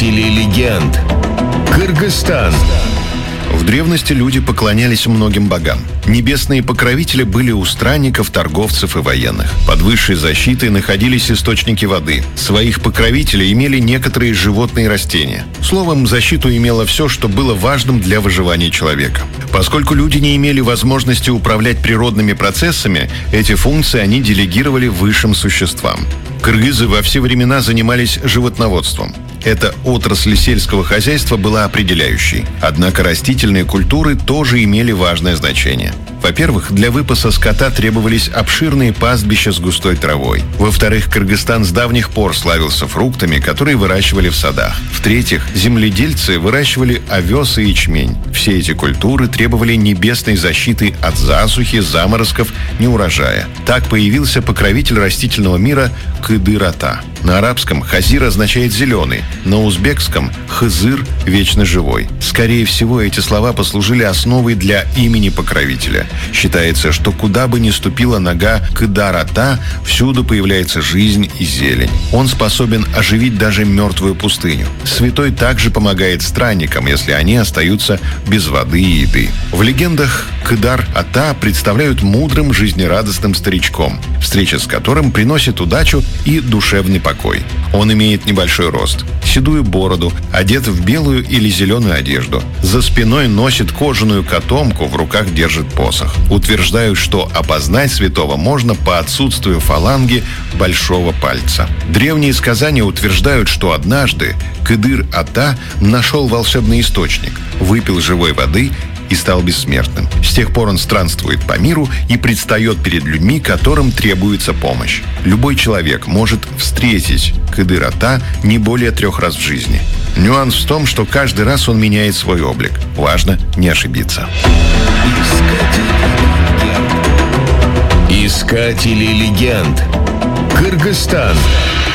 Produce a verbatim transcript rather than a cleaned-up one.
Искатели легенд. Кыргызстан. В древности люди поклонялись многим богам. Небесные покровители были у странников, торговцев и военных. Под высшей защитой находились источники воды. Своих покровителей имели некоторые животные и растения. Словом, защиту имело все, что было важным для выживания человека. Поскольку люди не имели возможности управлять природными процессами, эти функции они делегировали высшим существам. Кыргызы во все времена занимались животноводством. Эта отрасль сельского хозяйства была определяющей. Однако растительные культуры тоже имели важное значение. Во-первых, для выпаса скота требовались обширные пастбища с густой травой. Во-вторых, Кыргызстан с давних пор славился фруктами, которые выращивали в садах. В-третьих, земледельцы выращивали овес и ячмень. Все эти культуры требовали небесной защиты от засухи, заморозков, неурожая. Так появился покровитель растительного мира Кыдыр-ата. На арабском «хазир» означает «зеленый», на узбекском «хызыр» – «вечно живой». Скорее всего, эти слова послужили основой для имени покровителя. Считается, что куда бы ни ступила нога Кыдыр-ата, всюду появляется жизнь и зелень. Он способен оживить даже мертвую пустыню. Святой также помогает странникам, если они остаются без воды и еды. В легендах Кыдыр-ата представляют мудрым, жизнерадостным старичком, встреча с которым приносит удачу и душевный покой. Он имеет небольшой рост, седую бороду, одет в белую или зеленую одежду. За спиной носит кожаную котомку, в руках держит посох. Утверждают, что опознать святого можно по отсутствию фаланги большого пальца. Древние сказания утверждают, что однажды Кыдыр-ата нашел волшебный источник, выпил живой воды и стал бессмертным. С тех пор он странствует по миру и предстает перед людьми, которым требуется помощь. Любой человек может встретить Кыдыр-ата не более трех раз в жизни. Нюанс в том, что каждый раз он меняет свой облик. Важно не ошибиться. Искатели легенд. Кыргызстан.